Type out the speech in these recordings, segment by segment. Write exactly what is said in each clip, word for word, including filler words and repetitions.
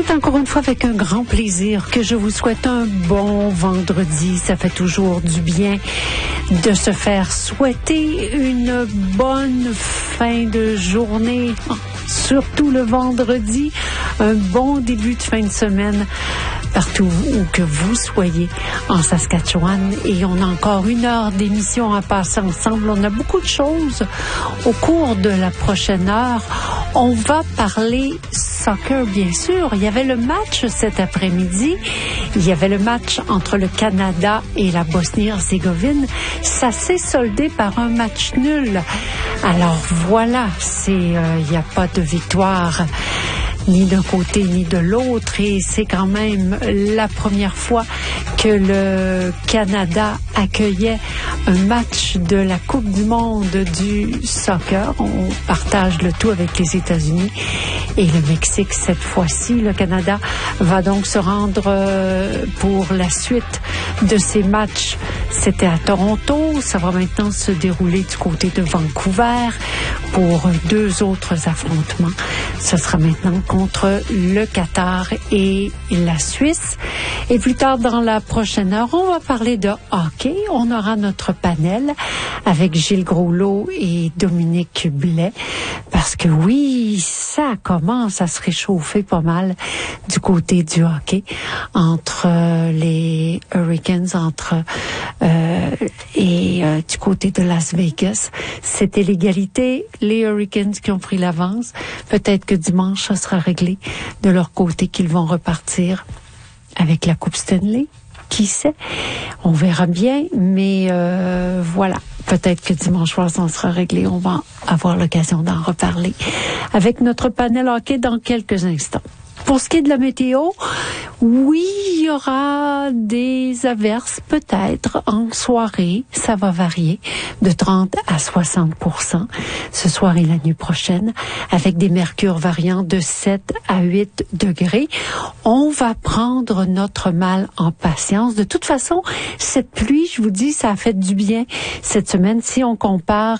C'est encore une fois avec un grand plaisir que je vous souhaite un bon vendredi. Ça fait toujours du bien de se faire souhaiter une bonne fin de journée, surtout le vendredi, un bon début de fin de semaine partout où que vous soyez en Saskatchewan. Et on a encore une heure d'émission à passer ensemble. On a beaucoup de choses au cours de la prochaine heure. On va parler soccer, bien sûr. Il y avait le match cet après-midi. Il y avait le match entre le Canada et la Bosnie-Herzégovine. Ça s'est soldé par un match nul. Alors voilà, c'est, euh, il n'y a pas de victoire ni d'un côté ni de l'autre, et c'est quand même la première fois que le Canada accueillait un match de la Coupe du monde du soccer. On partage le tout avec les États-Unis et le Mexique cette fois-ci. Le Canada va donc se rendre euh, pour la suite de ces matchs. C'était à Toronto, ça va maintenant se dérouler du côté de Vancouver pour deux autres affrontements. Ce sera maintenant contre le Qatar et la Suisse. Et plus tard dans la prochaine heure, on va parler de hockey. On aura notre panel avec Gilles Groslot et Dominique Blais. Parce que oui, ça commence à se réchauffer pas mal du côté du hockey entre euh, les Hurricanes, entre euh, et euh, du côté de Las Vegas. C'était l'égalité, les Hurricanes qui ont pris l'avance. Peut-être que dimanche, ça sera réglé de leur côté, qu'ils vont repartir avec la Coupe Stanley. Qui sait? On verra bien, mais euh, voilà. Peut-être que dimanche soir, ça sera réglé. On va avoir l'occasion d'en reparler avec notre panel hockey dans quelques instants. Pour ce qui est de la météo, oui, il y aura des averses peut-être en soirée. Ça va varier de trente à soixante pour cent ce soir et la nuit prochaine, avec des mercures variant de sept à huit degrés. On va prendre notre mal en patience. De toute façon, cette pluie, je vous dis, ça a fait du bien cette semaine. Si on compare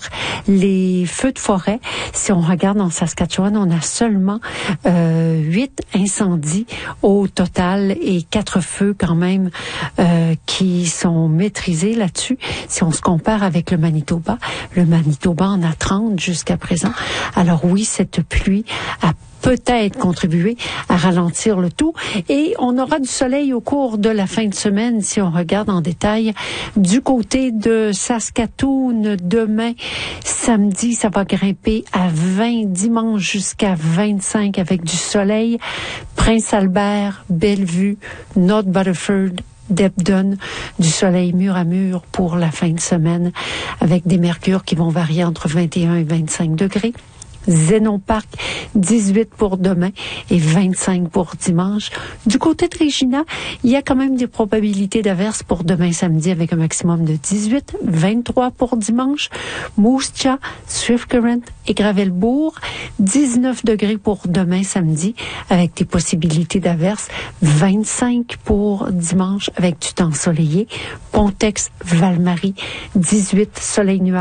les feux de forêt, si on regarde en Saskatchewan, on a seulement euh, huit incendies au total et quatre feux quand même euh, qui sont maîtrisés là-dessus. Si on se compare avec le Manitoba, le Manitoba en a trente jusqu'à présent. Alors oui, cette pluie a peut-être contribuer à ralentir le tout. Et on aura du soleil au cours de la fin de semaine si on regarde en détail. Du côté de Saskatoon, demain, samedi, ça va grimper à vingt, dimanche jusqu'à vingt-cinq avec du soleil. Prince-Albert, Bellevue, North Battleford, Debden, du soleil mur à mur pour la fin de semaine avec des mercures qui vont varier entre vingt et un et vingt-cinq degrés. Zenon Park, dix-huit pour demain et vingt-cinq pour dimanche. Du côté de Regina, il y a quand même des probabilités d'averses pour demain samedi avec un maximum de dix-huit, vingt-trois pour dimanche. Moose Jaw, Swift Current et Gravelbourg, dix-neuf degrés pour demain samedi avec des possibilités d'averses, vingt-cinq pour dimanche avec du temps ensoleillé. Pontex, Val-Marie, dix-huit, soleil nuage.